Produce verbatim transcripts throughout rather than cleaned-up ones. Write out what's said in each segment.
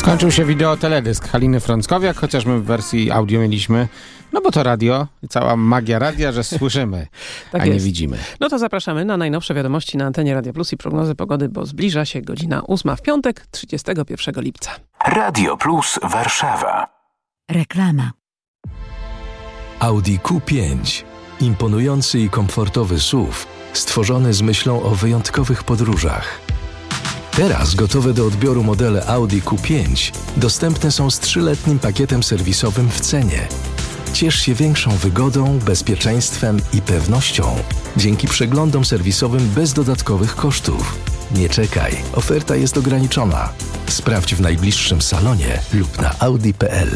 Skończył się wideo teledysk Haliny Frąckowiak, chociaż my w wersji audio mieliśmy, no bo to radio i cała magia radia, że słyszymy, tak a jest. Nie widzimy. No to zapraszamy na najnowsze wiadomości na antenie Radia Plus i prognozy pogody, bo zbliża się godzina ósma w piątek, trzydziestego pierwszego lipca. Radio Plus Warszawa. Reklama. Audi Q pięć. Imponujący i komfortowy S U V, stworzony z myślą o wyjątkowych podróżach. Teraz gotowe do odbioru modele Audi Q pięć dostępne są z trzyletnim pakietem serwisowym w cenie. Ciesz się większą wygodą, bezpieczeństwem i pewnością dzięki przeglądom serwisowym bez dodatkowych kosztów. Nie czekaj, oferta jest ograniczona. Sprawdź w najbliższym salonie lub na audi kropka p l.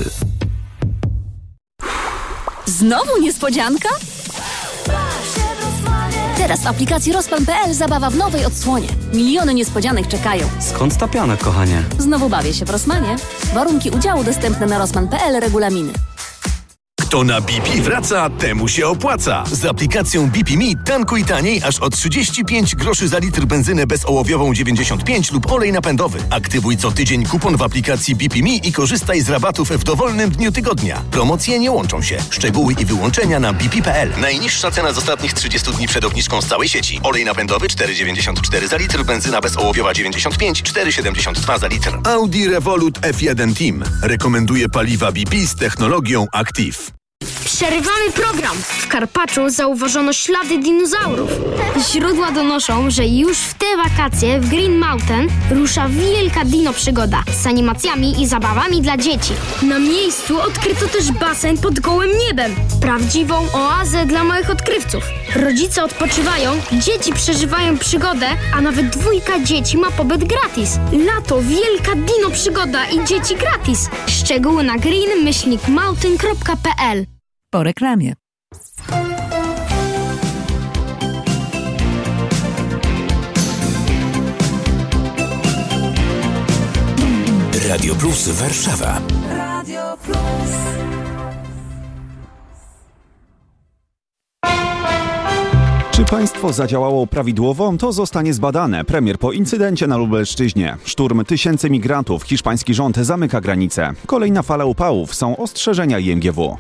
Znowu niespodzianka? Teraz w aplikacji Rozpan kropka p l zabawa w nowej odsłonie. Miliony niespodzianek czekają. Skąd ta piana, kochanie? Znowu bawię się w Rossmanie. Warunki udziału dostępne na rozpan kropka p l, regulaminy. Kto na B P wraca, temu się opłaca. Z aplikacją B P Me tankuj taniej aż o trzydzieści pięć groszy za litr benzynę bezołowiową dziewięćdziesiąt pięć lub olej napędowy. Aktywuj co tydzień kupon w aplikacji B P Me i korzystaj z rabatów w dowolnym dniu tygodnia. Promocje nie łączą się. Szczegóły i wyłączenia na b p kropka p l. Najniższa cena z ostatnich trzydziestu dni przed obniżką z całej sieci. Olej napędowy cztery dziewięćdziesiąt cztery za litr, benzyna bezołowiowa dziewięćdziesiąt pięć, cztery siedemdziesiąt dwa za litr. Audi Revolut F jeden Team rekomenduje paliwa B P z technologią Active. Przerywamy program. W Karpaczu zauważono ślady dinozaurów. Źródła donoszą, że już w te wakacje w Green Mountain rusza wielka dino przygoda z animacjami i zabawami dla dzieci. Na miejscu odkryto też basen pod gołym niebem. Prawdziwą oazę dla małych odkrywców. Rodzice odpoczywają, dzieci przeżywają przygodę, a nawet dwójka dzieci ma pobyt gratis. Lato, wielka dino przygoda i dzieci gratis. Szczegóły na green myślnik mountain kropka p l. Po reklamie. Radio Plus Warszawa. Radio Plus. Czy państwo zadziałało prawidłowo? To zostanie zbadane. Premier po incydencie na Lubelszczyźnie. Szturm tysięcy migrantów. Hiszpański rząd zamyka granice. Kolejna fala upałów. Są ostrzeżenia I M G W.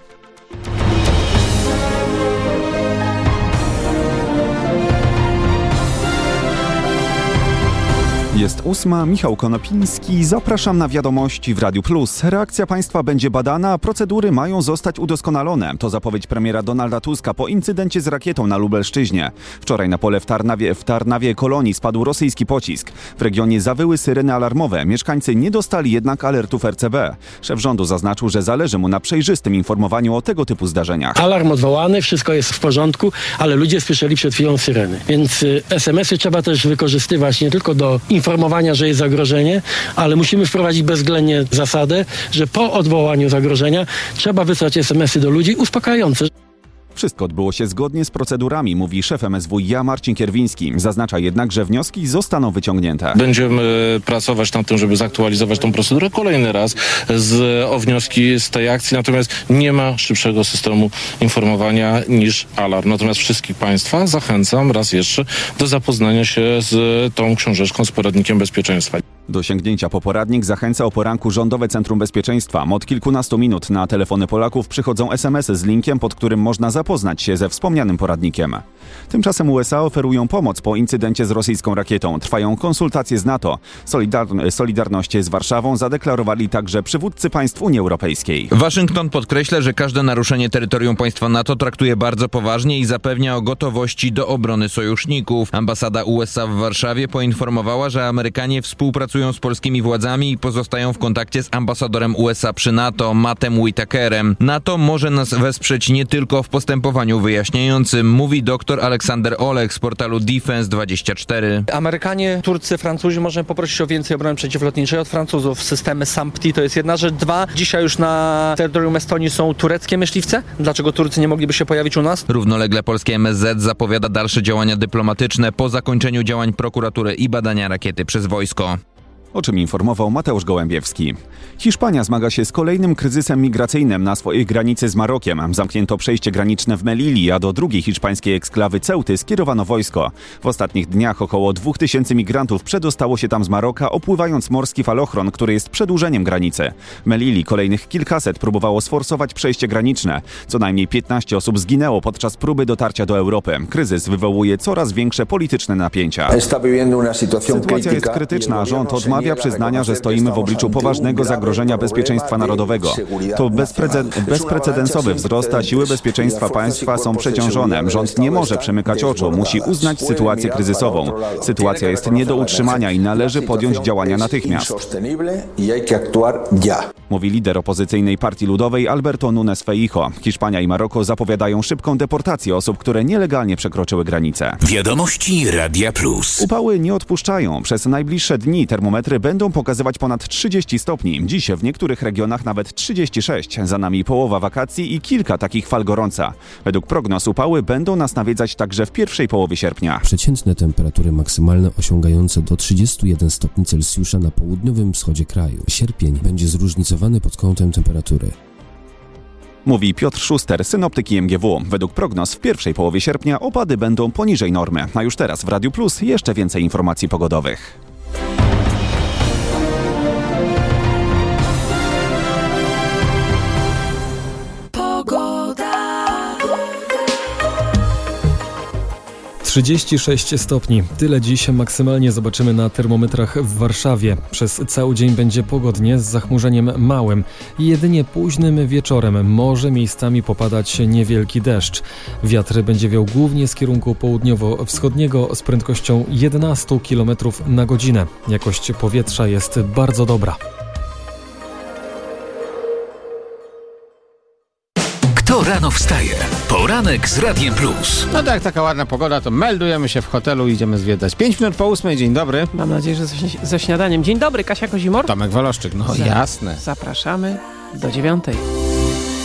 Jest ósma, Michał Konopiński. Zapraszam na wiadomości w Radiu Plus. Reakcja państwa będzie badana, a procedury mają zostać udoskonalone. To zapowiedź premiera Donalda Tuska po incydencie z rakietą na Lubelszczyźnie. Wczoraj na pole w Tarnawie, w Tarnawie Kolonii spadł rosyjski pocisk. W regionie zawyły syreny alarmowe. Mieszkańcy nie dostali jednak alertów R C B. Szef rządu zaznaczył, że zależy mu na przejrzystym informowaniu o tego typu zdarzeniach. Alarm odwołany, wszystko jest w porządku, ale ludzie słyszeli przed chwilą syreny. Więc y, es em esy trzeba też wykorzystywać nie tylko do informacji, informowania, że jest zagrożenie, ale musimy wprowadzić bezwzględnie zasadę, że po odwołaniu zagrożenia trzeba wysłać es em esy do ludzi uspokajające. Wszystko odbyło się zgodnie z procedurami, mówi szef M S W iA Marcin Kierwiński. Zaznacza jednak, że wnioski zostaną wyciągnięte. Będziemy pracować nad tym, żeby zaktualizować tą procedurę kolejny raz z, o wnioski z tej akcji, natomiast nie ma szybszego systemu informowania niż alarm. Natomiast wszystkich państwa zachęcam raz jeszcze do zapoznania się z tą książeczką, z poradnikiem bezpieczeństwa. Do sięgnięcia po poradnik zachęca o poranku Rządowe Centrum Bezpieczeństwa. Od kilkunastu minut na telefony Polaków przychodzą es em esy z linkiem, pod którym można zapoznać się ze wspomnianym poradnikiem. Tymczasem U S A oferują pomoc po incydencie z rosyjską rakietą. Trwają konsultacje z NATO. Solidar- Solidarność z Warszawą zadeklarowali także przywódcy państw Unii Europejskiej. Waszyngton podkreśla, że każde naruszenie terytorium państwa NATO traktuje bardzo poważnie i zapewnia o gotowości do obrony sojuszników. Ambasada U S A w Warszawie poinformowała, że Amerykanie współpracują z polskimi władzami i pozostają w kontakcie z ambasadorem U S A przy NATO, Mattem Whitakerem. NATO może nas wesprzeć nie tylko w postępowaniu wyjaśniającym, mówi dr Aleksander Olech z portalu Defense dwadzieścia cztery. Amerykanie, Turcy, Francuzi, możemy poprosić o więcej obrony przeciwlotniczej od Francuzów. Systemy SAMPTI to jest jedna rzecz. Dwa, dzisiaj już na terytorium Estonii są tureckie myśliwce. Dlaczego Turcy nie mogliby się pojawić u nas? Równolegle polskie M S Z zapowiada dalsze działania dyplomatyczne po zakończeniu działań prokuratury i badania rakiety przez wojsko. o czym informował Mateusz Gołębiewski. Hiszpania zmaga się z kolejnym kryzysem migracyjnym na swojej granicy z Marokiem. Zamknięto przejście graniczne w Melili, a do drugiej hiszpańskiej eksklawy Ceuty skierowano wojsko. W ostatnich dniach około dwóch tysięcy migrantów przedostało się tam z Maroka, opływając morski falochron, który jest przedłużeniem granicy. W Melili kolejnych kilkaset próbowało sforsować przejście graniczne. Co najmniej piętnaście osób zginęło podczas próby dotarcia do Europy. Kryzys wywołuje coraz większe polityczne napięcia. Sytuacja jest krytyczna, a rząd odmawia przyznania, że stoimy w obliczu poważnego zagrożenia bezpieczeństwa narodowego. To bezprece- bezprecedensowy wzrost, a siły bezpieczeństwa państwa są przeciążone. Rząd nie może przymykać oczu, musi uznać sytuację kryzysową. Sytuacja jest nie do utrzymania i należy podjąć działania natychmiast. Mówi lider opozycyjnej Partii Ludowej Alberto Núñez Feijóo. Hiszpania i Maroko zapowiadają szybką deportację osób, które nielegalnie przekroczyły granicę. Wiadomości Radia Plus. Upały nie odpuszczają. Przez najbliższe dni termometry będą pokazywać ponad trzydzieści stopni. Dziś w niektórych regionach nawet trzydzieści sześć. Za nami połowa wakacji i kilka takich fal gorąca. Według prognoz upały będą nas nawiedzać także w pierwszej połowie sierpnia. Przeciętne temperatury maksymalne osiągające do trzydziestu jeden stopni Celsjusza na południowym wschodzie kraju. Sierpień będzie zróżnicowany pod kątem temperatury. Mówi Piotr Szuster, synoptyk I M G W. Według prognoz w pierwszej połowie sierpnia opady będą poniżej normy. A już teraz w Radiu Plus jeszcze więcej informacji pogodowych. trzydzieści sześć stopni. Tyle dziś maksymalnie zobaczymy na termometrach w Warszawie. Przez cały dzień będzie pogodnie z zachmurzeniem małym. Jedynie późnym wieczorem może miejscami popadać niewielki deszcz. Wiatr będzie wiał głównie z kierunku południowo-wschodniego z prędkością jedenaście kilometrów na godzinę. Jakość powietrza jest bardzo dobra. Kto rano wstaje? Poranek z Radiem Plus. No tak, taka ładna pogoda, to meldujemy się w hotelu i idziemy zwiedzać. Pięć minut po ósmej, dzień dobry. Mam nadzieję, że ze, ze śniadaniem. Dzień dobry, Kasia Kozimor. Tomek Waloszczyk, no Za- jasne. Zapraszamy do dziewiątej.